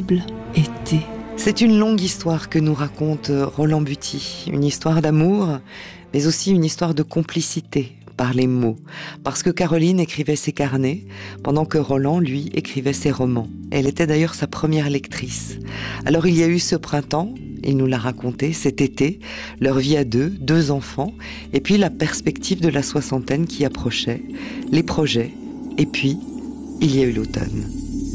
terrible été. C'est une longue histoire que nous raconte Roland Buty, une histoire d'amour, mais aussi une histoire de complicité par les mots, parce que Caroline écrivait ses carnets, pendant que Roland, lui, écrivait ses romans. Elle était d'ailleurs sa première lectrice. Alors il y a eu ce printemps, il nous l'a raconté, cet été, leur vie à deux enfants, et puis la perspective de la soixantaine qui approchait, les projets, et puis il y a eu l'automne.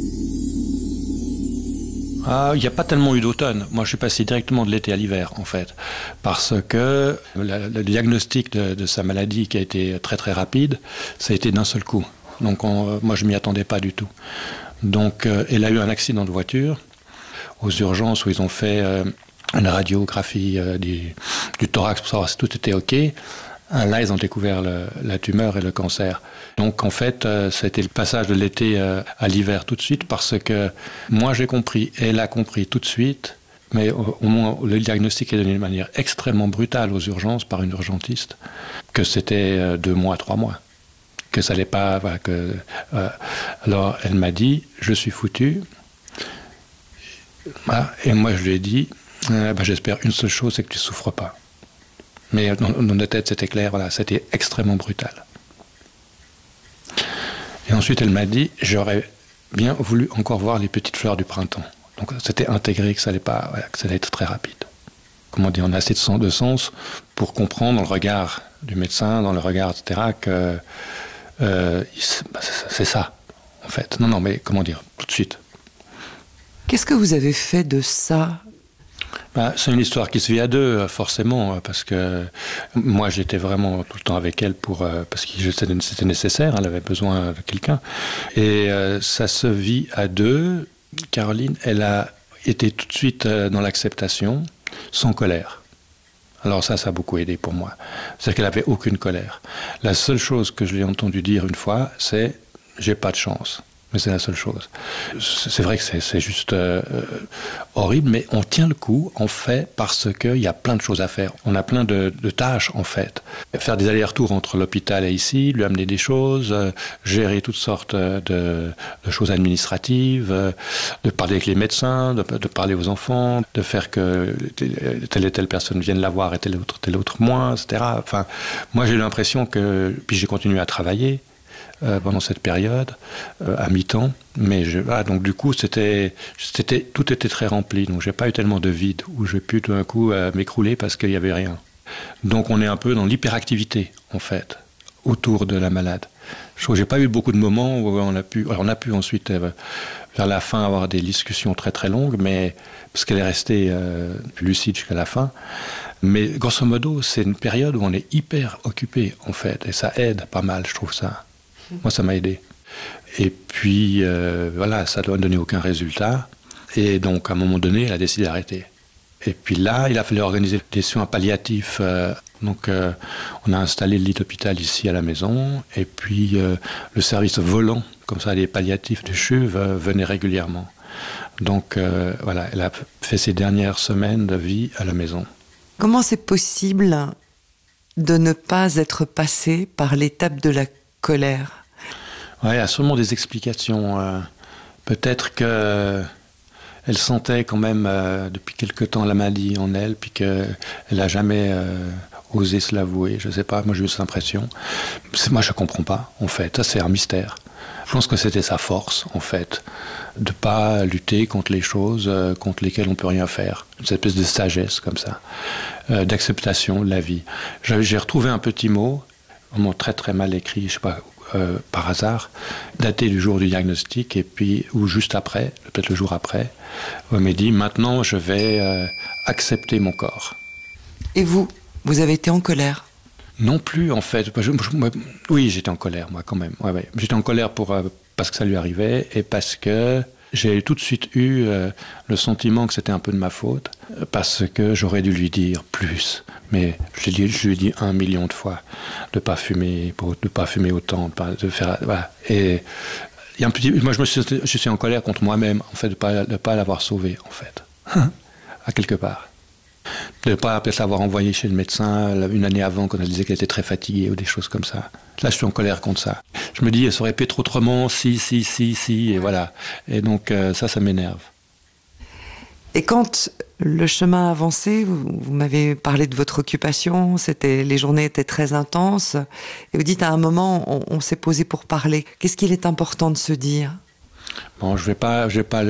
Il n'y a pas tellement eu d'automne. Moi, je suis passé directement de l'été à l'hiver, en fait. Parce que le diagnostic de sa maladie, qui a été très très rapide, ça a été d'un seul coup. Donc, moi, je ne m'y attendais pas du tout. Donc, elle a eu un accident de voiture aux urgences où ils ont fait une radiographie du thorax pour savoir si tout était OK. Là, ils ont découvert la tumeur et le cancer. Donc, en fait, ça a été le passage de l'été à l'hiver tout de suite parce que moi, j'ai compris, et elle a compris tout de suite, mais au moment où le diagnostic est donné de manière extrêmement brutale aux urgences par une urgentiste, que c'était 2 mois, 3 mois, que ça n'allait pas... Voilà, alors, elle m'a dit, je suis foutu. Voilà, et moi, je lui ai dit, j'espère une seule chose, c'est que tu ne souffres pas. Mais dans nos têtes, c'était clair, voilà, c'était extrêmement brutal. Et ensuite, elle m'a dit, j'aurais bien voulu encore voir les petites fleurs du printemps. Donc, c'était intégré, que ça allait être très rapide. Comment dire, on a assez de sens pour comprendre dans le regard du médecin, dans le regard, etc., que c'est ça, en fait. Non, mais comment dire, tout de suite. Qu'est-ce que vous avez fait de ça ? C'est une histoire qui se vit à deux, forcément, parce que moi, j'étais vraiment tout le temps avec elle parce que c'était nécessaire, elle avait besoin de quelqu'un. Et ça se vit à deux. Caroline, elle a été tout de suite dans l'acceptation, sans colère. Alors ça a beaucoup aidé pour moi. C'est-à-dire qu'elle n'avait aucune colère. La seule chose que je l'ai entendu dire une fois, c'est « j'ai pas de chance ». Mais c'est la seule chose. C'est vrai que c'est juste horrible, mais on tient le coup, en fait, parce qu'il y a plein de choses à faire. On a plein de tâches, en fait. Faire des allers-retours entre l'hôpital et ici, lui amener des choses, gérer toutes sortes de choses administratives, de parler avec les médecins, de parler aux enfants, de faire que telle et telle personne vienne la voir et telle autre moins, etc. Enfin, moi, j'ai eu l'impression que... Puis j'ai continué à travailler pendant cette période, à mi-temps. Mais donc du coup, tout était très rempli. Donc j'ai pas eu tellement de vide où j'ai pu tout d'un coup m'écrouler parce qu'il y avait rien. Donc on est un peu dans l'hyperactivité, en fait, autour de la malade. Je trouve que j'ai pas eu beaucoup de moments où on a pu ensuite, vers la fin, avoir des discussions très très longues, mais parce qu'elle est restée lucide jusqu'à la fin. Mais grosso modo, c'est une période où on est hyper occupé, en fait, et ça aide pas mal, je trouve ça. Moi, ça m'a aidé. Et puis, ça ne doit donner aucun résultat. Et donc, à un moment donné, elle a décidé d'arrêter. Et puis là, il a fallu organiser des soins palliatifs. Donc, on a installé le lit d'hôpital ici à la maison. Et puis, le service volant, comme ça, les palliatifs du CHUV venaient régulièrement. Donc, elle a fait ses dernières semaines de vie à la maison. Comment c'est possible de ne pas être passé par l'étape de la colère ? Oui, il y a sûrement des explications. Peut-être qu'elle sentait quand même depuis quelque temps la maladie en elle, puis qu'elle n'a jamais osé se l'avouer. Je ne sais pas, moi j'ai eu cette impression. Moi je ne comprends pas, en fait. Ça c'est un mystère. Je pense que c'était sa force, en fait, de ne pas lutter contre les choses contre lesquelles on ne peut rien faire. Une espèce de sagesse comme ça, d'acceptation de la vie. J'ai retrouvé un petit mot, vraiment très très mal écrit, je ne sais pas, par hasard, daté du jour du diagnostic, et puis, ou juste après, peut-être le jour après, on m'a dit, maintenant je vais accepter mon corps. Et vous avez été en colère ? Non plus, en fait. Oui, j'étais en colère, moi, quand même. Ouais. J'étais en colère parce que ça lui arrivait, et parce que j'ai tout de suite eu le sentiment que c'était un peu de ma faute, parce que j'aurais dû lui dire plus. Mais je lui ai dit 1 million de fois de pas fumer autant, de faire. Voilà. Et il y a moi, je suis en colère contre moi-même, en fait, de pas l'avoir sauvé, en fait, à quelque part. De ne pas peut-être l'avoir envoyé chez le médecin une année avant quand elle disait qu'elle était très fatiguée ou des choses comme ça. Là, je suis en colère contre ça. Je me dis, ça aurait pu être autrement, si, et voilà. Et donc, ça m'énerve. Et quand le chemin avançait, vous m'avez parlé de votre occupation, les journées étaient très intenses, et vous dites à un moment, on s'est posé pour parler. Qu'est-ce qu'il est important de se dire ? Bon, je vais pas